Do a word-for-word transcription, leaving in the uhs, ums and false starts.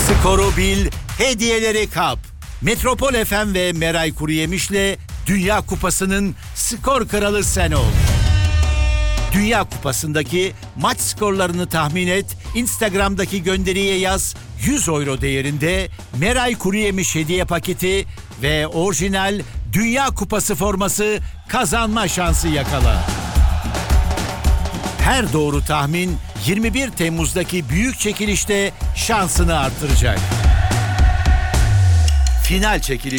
Skoru bil, hediyeleri kap. Metropol F M ve Meray Kuruyemiş'le Dünya Kupası'nın skor kralı sen ol. Dünya Kupası'ndaki maç skorlarını tahmin et, Instagram'daki gönderiye yaz, yüz euro değerinde Meray Kuruyemiş hediye paketi ve orijinal Dünya Kupası forması kazanma şansı yakala. Her doğru tahmin yirmi bir Temmuz'daki büyük çekilişte şansını artıracak. Final çekilişi